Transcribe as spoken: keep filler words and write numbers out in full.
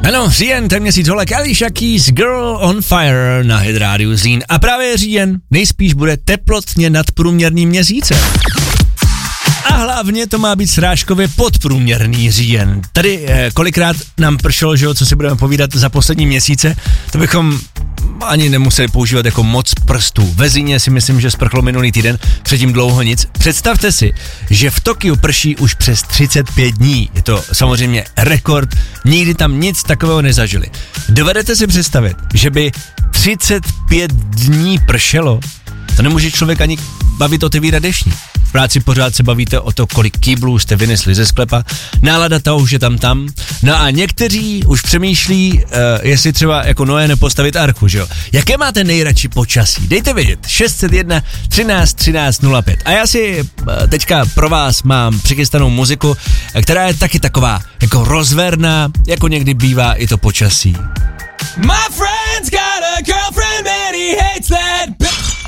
Ano, říjen, ten měsíc holek Alicia Keys, Girl on Fire na Hit Radio Zlín. A právě říjen nejspíš bude teplotně nadprůměrný měsíce. A hlavně to má být srážkově podprůměrný říjen. Tady eh, kolikrát nám pršelo, že jo, co si budeme povídat za poslední měsíce, to bychom ani nemuseli používat jako moc prstů. Ve Zlíně si myslím, že sprchlo minulý týden, předtím dlouho nic. Představte si, že v Tokiu prší už přes třicet pět dní. Je to samozřejmě rekord, nikdy tam nic takového nezažili. Dovedete si představit, že by třicet pět dní pršelo? To nemůže člověk ani bavit otevírat deštník. V práci pořád se bavíte o to, kolik kýblů jste vynesli ze sklepa, nálada ta už je tam tam, no a někteří už přemýšlí, uh, jestli třeba jako Noé nepostavit archu, že jo. Jaké máte nejradši počasí? Dejte vědět, šest set jedna třináct třináct nula pět. A já si uh, teďka pro vás mám přichystanou muziku, která je taky taková jako rozverná, jako někdy bývá i to počasí. My friends got